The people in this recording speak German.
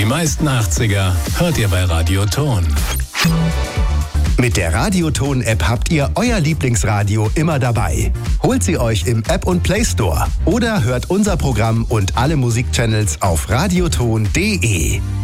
Die meisten 80er hört ihr bei Radioton. Mit der Radioton-App habt ihr euer Lieblingsradio immer dabei. Holt sie euch im App- und Play Store oder hört unser Programm und alle Musikchannels auf radioton.de.